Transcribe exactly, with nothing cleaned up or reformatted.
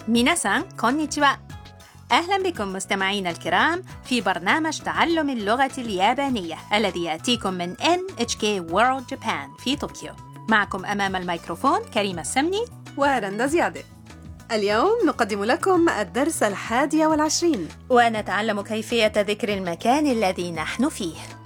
ميناسان كونيتشوا. أهلا بكم مستمعينا الكرام في برنامج تعلم اللغة اليابانية الذي يأتيكم من إن إتش كي World Japan في طوكيو. معكم أمام الميكروفون كريمة السمني ورندا زيادة. اليوم نقدم لكم الدرس الحادي والعشرين ونتعلم كيفية ذكر المكان الذي نحن فيه.